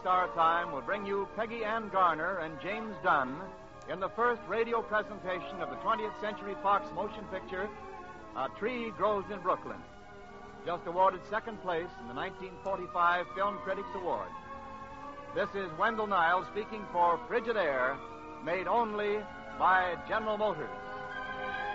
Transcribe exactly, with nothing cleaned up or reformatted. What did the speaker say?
Star Time will bring you Peggy Ann Garner and James Dunn in the first radio presentation of the twentieth Century Fox motion picture, A Tree Grows in Brooklyn, just awarded second place in the nineteen forty-five Film Critics Award. This is Wendell Niles speaking for Frigidaire, made only by General Motors.